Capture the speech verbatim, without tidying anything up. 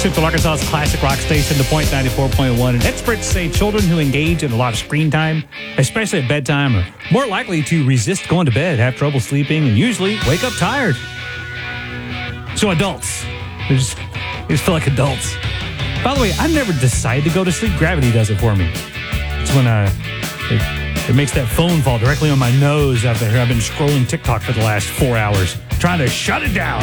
Central Arkansas's classic rock station, The Point ninety-four point one. And experts say children who engage in a lot of screen time, especially at bedtime, are more likely to resist going to bed, have trouble sleeping, and usually wake up tired. So adults, they just, they just feel like adults. By the way, I never decide to go to sleep. Gravity does it for me. It's when uh, it, it makes that phone fall directly on my nose after I've been scrolling TikTok for the last four hours, trying to shut it down.